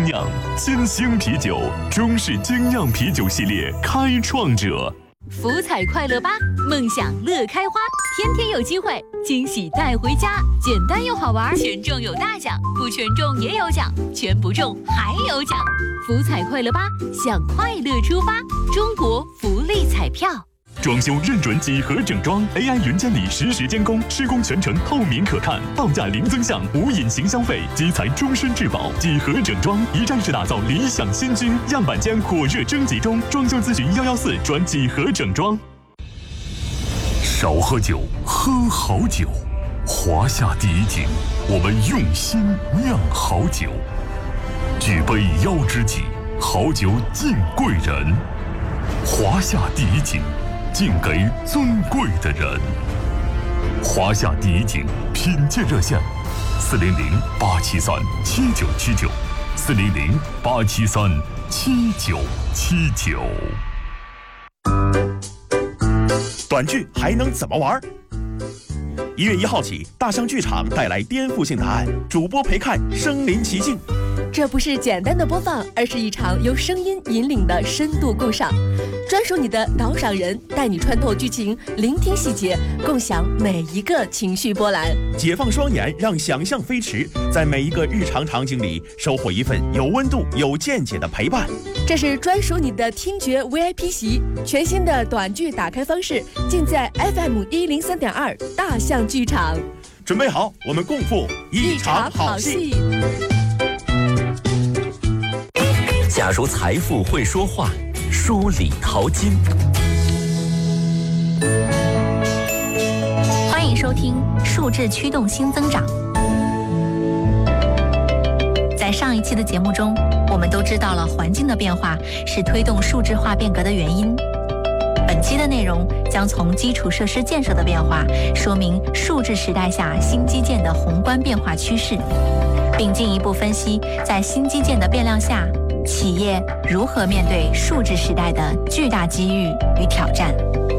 精酿金星啤酒，中式精酿啤酒系列开创者。 福彩快乐吧，梦想乐开花，天天有机会，惊喜带回家，简单又好玩，全中有大奖，不全中也有奖，全不中还有奖。福彩快乐吧，向快乐出发，中国福利彩票。 装修认准几何整装 ，AI 云监理实时监工，施工全程透明可看，报价零增项，无隐形消费，基材终身质保。几何整装一站式打造理想新居，样板间火热征集中，装修咨询114转几何整装。 少喝酒，喝好酒。华夏第一景，我们用心酿好酒。举杯邀知己，好酒敬贵人。华夏第一景，敬给尊贵的人。华夏第一景品鉴热线：400-873-7979，400-873-7979。 短剧还能怎么玩？1月1号起，大象剧场带来颠覆性答案，主播陪看身临其境。 这不是简单的播放，而是一场由声音引领的深度共赏，专属你的导赏人，带你穿透剧情，聆听细节，共享每一个情绪波澜。 解放双眼，让想象飞驰，在每一个日常场景里收获一份有温度、有见解的陪伴。 这是专属你的听觉 VIP 席，全新的短剧打开方式，尽在 FM103.2大象剧场。 准备好，我们共赴一场好戏。 假如财富会说话，说理淘金。 欢迎收听数字驱动新增长。在上一期的节目中，我们都知道了环境的变化是推动数字化变革的原因。本期的内容将从基础设施建设的变化，说明数字时代下新基建的宏观变化趋势，并进一步分析在新基建的变量下，企业如何面对数字时代的巨大机遇与挑战。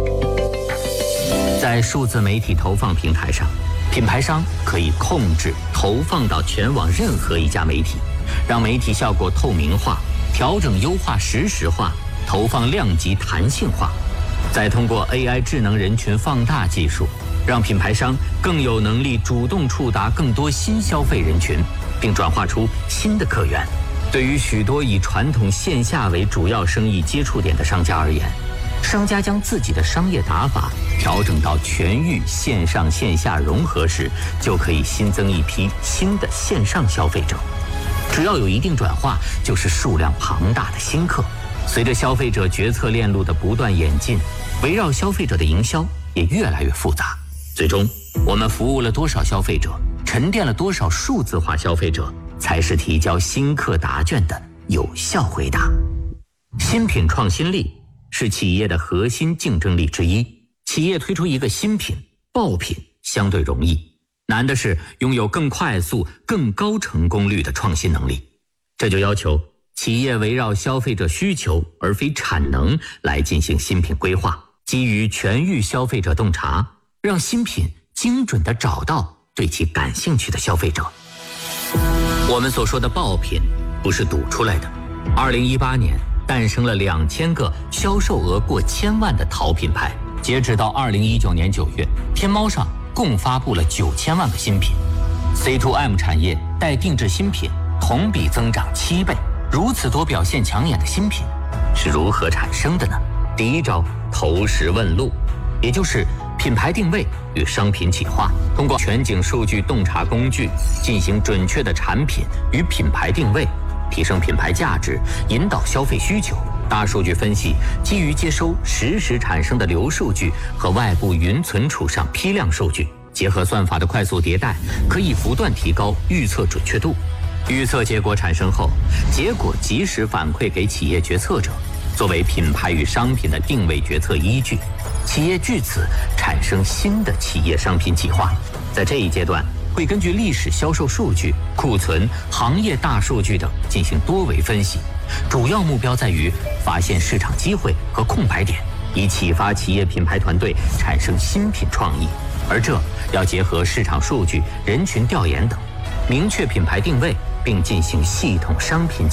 在数字媒体投放平台上，品牌商可以控制投放到全网任何一家媒体，让媒体效果透明化，调整优化实时化，投放量级弹性化，再通过 AI 智能人群放大技术，让品牌商更有能力主动触达更多新消费人群，并转化出新的客源。对于许多以传统线下为主要生意接触点的商家而言，商家将自己的商业打法调整到全域线上线下融合时，就可以新增一批新的线上消费者。只要有一定转化，就是数量庞大的新客。随着消费者决策链路的不断演进，围绕消费者的营销也越来越复杂。最终，我们服务了多少消费者，沉淀了多少数字化消费者，才是提交新客答卷的有效回答。新品创新力是企业的核心竞争力之一。企业推出一个新品、爆品相对容易，难的是拥有更快速、更高成功率的创新能力。这就要求企业围绕消费者需求而非产能来进行新品规划，基于全域消费者洞察，让新品精准地找到对其感兴趣的消费者。我们所说的爆品不是赌出来的。2018年诞生了2000个销售额过1000万的淘品牌，截止到2019年9月，天猫上共发布了9000万个新品。C2M 产业待定制新品同比增长7倍。如此多表现抢眼的新品是如何产生的呢？第一招，投石问路，也就是品牌定位与商品企划，通过全景数据洞察工具进行准确的产品与品牌定位，提升品牌价值，引导消费需求。大数据分析基于接收实时产生的流数据和外部云存储上批量数据，结合算法的快速迭代，可以不断提高预测准确度。预测结果产生后，结果及时反馈给企业决策者，作为品牌与商品的定位决策依据。企业据此产生新的企业商品企划。在这一阶段，会根据历史销售数据、库存、行业大数据等进行多维分析，主要目标在于发现市场机会和空白点，以启发企业品牌团队产生新品创意。而这要结合市场数据、人群调研等，明确品牌定位，并进行系统商品